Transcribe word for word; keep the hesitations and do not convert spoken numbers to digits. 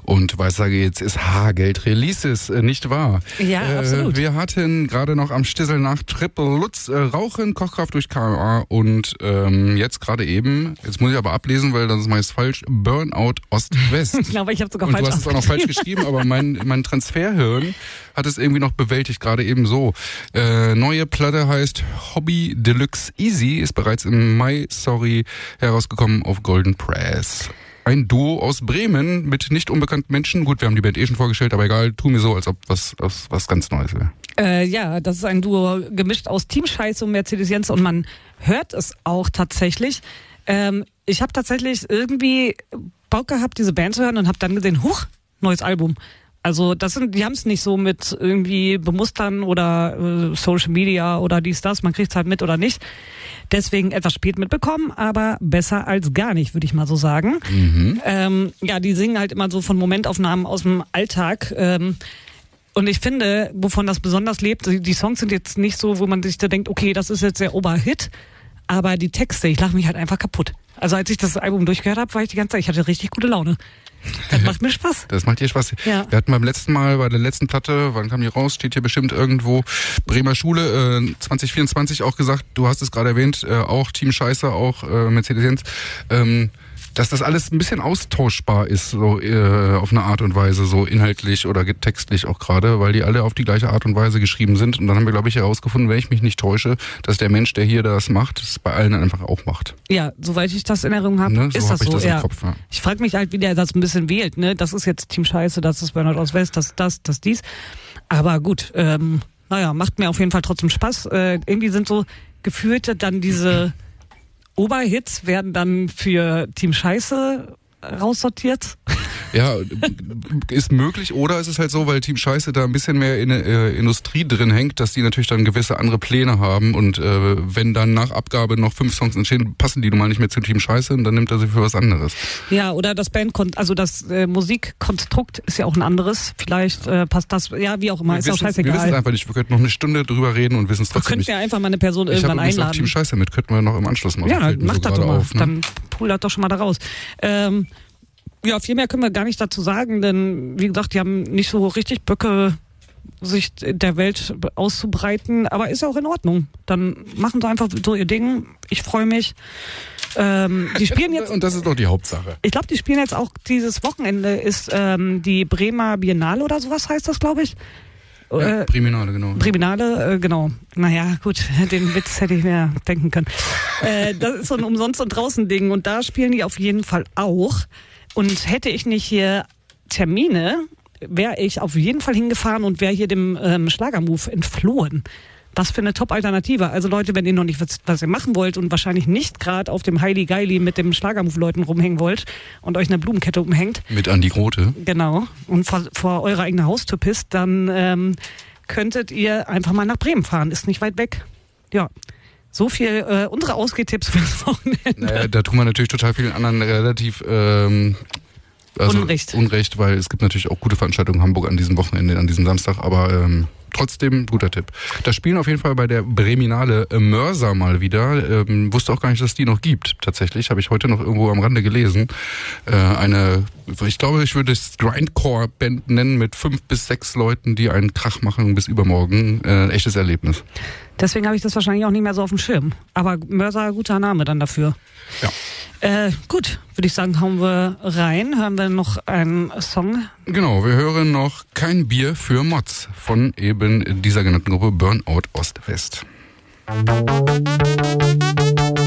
Und Weissage jetzt ist Haargeld Releases, äh, nicht wahr? Ja, äh, absolut. Wir hatten gerade noch am Stissel nach Triple Lutz äh, Rauchen, Kochkraft durch K M A und ähm, jetzt gerade eben, jetzt muss ich aber ablesen, weil das ist meist falsch, Burnout Ost-West. Ich glaube, ich habe sogar Und falsch du hast es auch noch falsch geschrieben, aber mein, mein Transferhirn hat es irgendwie noch bewältigt, gerade eben so. Äh, neue Platte heißt Hobby Deluxe Easy, ist bereits im Mai, sorry, herausgekommen auf Golden Press. Ein Duo aus Bremen mit nicht unbekannten Menschen. Gut, wir haben die Band eh schon vorgestellt, aber egal, tu mir so, als ob was, was, was ganz Neues wäre. Äh, ja, das ist ein Duo gemischt aus Team Scheiße und Mercedes Jens und man hört es auch tatsächlich. Ähm, ich habe tatsächlich irgendwie Bock gehabt, diese Band zu hören und habe dann gesehen, huch, neues Album. Also das sind, die haben es nicht so mit irgendwie Bemustern oder äh, Social Media oder dies, das, man kriegt es halt mit oder nicht. Deswegen etwas spät mitbekommen, aber besser als gar nicht, würde ich mal so sagen. Mhm. Ähm, ja, die singen halt immer so von Momentaufnahmen aus dem Alltag. Ähm, und ich finde, wovon das besonders lebt, die, die Songs sind jetzt nicht so, wo man sich da denkt, okay, das ist jetzt der Oberhit, aber die Texte, ich lache mich halt einfach kaputt. Also als ich das Album durchgehört habe, war ich die ganze Zeit, ich hatte richtig gute Laune. Das macht mir Spaß. Das macht dir Spaß. Ja. Wir hatten beim letzten Mal, bei der letzten Platte, wann kam die raus? Steht hier bestimmt irgendwo, Bremer Schule, äh, zwanzig vierundzwanzig auch gesagt, du hast es gerade erwähnt, äh, auch Team Scheiße, auch äh, Mercedes-Benz, ähm, dass das alles ein bisschen austauschbar ist, so äh, auf eine Art und Weise, so inhaltlich oder textlich auch gerade, weil die alle auf die gleiche Art und Weise geschrieben sind. Und dann haben wir, glaube ich, herausgefunden, wenn ich mich nicht täusche, dass der Mensch, der hier das macht, es bei allen einfach auch macht. Ja, soweit ich das in Erinnerung habe, Ne? So ist hab das ich so. das im Ja. Kopf, ja. Ich frage mich halt, wie der das ein bisschen wählt. Ne? Das ist jetzt Team Scheiße, das ist Burnout Ost-West, das, das, das, dies. Aber gut, ähm, naja, macht mir auf jeden Fall trotzdem Spaß. Äh, irgendwie sind so gefühlte dann diese Oberhits werden dann für Team Scheiße raussortiert. Ja, ist möglich, oder ist es halt so, weil Team Scheiße da ein bisschen mehr in äh, Industrie drin hängt, dass die natürlich dann gewisse andere Pläne haben und äh, wenn dann nach Abgabe noch fünf Songs entstehen, passen die nun mal nicht mehr zu Team Scheiße und dann nimmt er sie für was anderes. Ja, oder das Band, also das äh, Musikkonstrukt ist ja auch ein anderes. Vielleicht äh, passt das, ja, wie auch immer, Wir ist auch wissen's- scheißegal. Wir wissen es einfach nicht, wir könnten noch eine Stunde drüber reden und wissen es Wir trotzdem könnten nicht. ja einfach mal eine Person Ich habe irgendwann übrigens auch einladen. Team Scheiße mit, könnten wir noch im Anschluss machen. Ja, Fällt dann mir mach so das doch gerade mal. auf, ne? Dann pool das doch schon mal da raus. Ähm, ja, viel mehr können wir gar nicht dazu sagen, denn wie gesagt, die haben nicht so richtig Böcke, sich der Welt auszubreiten, aber ist ja auch in Ordnung. Dann machen sie einfach so ihr Ding. Ich freue mich. Ähm, die spielen jetzt, Und das ist doch die Hauptsache. ich glaube, die spielen jetzt auch dieses Wochenende ist ähm, die Bremer Biennale oder sowas heißt das, glaube ich. Ja, Äh, Priminale, genau. Priminale, äh, genau. Naja, gut, den Witz hätte ich mir denken können. Äh, das ist so ein Umsonst- und Draußen-Ding und da spielen die auf jeden Fall auch. Und hätte ich nicht hier Termine, wäre ich auf jeden Fall hingefahren und wäre hier dem ähm, Schlagermove entflohen. Was für eine Top-Alternative. Also Leute, wenn ihr noch nicht was, was ihr machen wollt und wahrscheinlich nicht gerade auf dem Heili Geili mit dem Schlagermove-Leuten rumhängen wollt und euch eine Blumenkette umhängt, Mit Andi Grote. genau, und vor, vor eurer eigenen Haustür pisst, dann ähm, könntet ihr einfach mal nach Bremen fahren. Ist nicht weit weg. Ja. So viel äh, unsere Ausgehtipps für das Wochenende. Naja, da tun wir natürlich total vielen anderen relativ ähm, also Unrecht. Unrecht, weil es gibt natürlich auch gute Veranstaltungen in Hamburg an diesem Wochenende, an diesem Samstag, aber ähm, trotzdem guter Tipp. Da spielen auf jeden Fall bei der Breminale äh, Mörser mal wieder. Ähm, wusste auch gar nicht, dass es die noch gibt. Tatsächlich habe ich heute noch irgendwo am Rande gelesen. Äh, eine, ich glaube, ich würde es Grindcore-Band nennen mit fünf bis sechs Leuten, die einen Krach machen bis übermorgen. Äh, ein echtes Erlebnis. Deswegen habe ich das wahrscheinlich auch nicht mehr so auf dem Schirm. Aber Mörser, guter Name dann dafür. Ja. Äh, gut, würde ich sagen, hauen wir rein. Hören wir noch einen Song. Genau, wir hören noch Kein Bier für Mods von eben dieser genannten Gruppe Burnout Ost-West. Musik